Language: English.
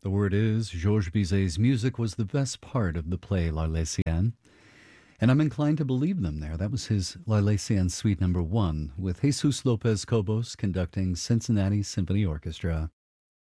The word is, Georges Bizet's music was the best part of the play L'Arlésienne, and I'm inclined to believe them there. That was his L'Arlésienne Suite Number 1, with Jesus Lopez Cobos conducting Cincinnati Symphony Orchestra.